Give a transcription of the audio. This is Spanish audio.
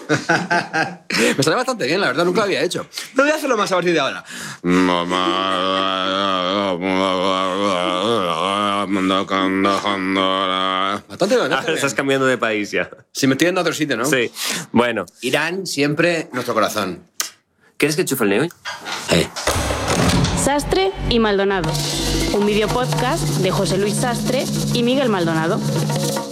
Me sale bastante bien, la verdad, nunca lo había hecho. Pero voy a hacerlo más a partir de ahora. Bastante bien. Ahora estás cambiando de país ya. Si me tienen a otro sitio, ¿no? Sí. Bueno. Irán siempre nuestro corazón. ¿Quieres que enchufe el neo? Sastre y Maldonado. Un videopodcast de José Luis Sastre y Miguel Maldonado.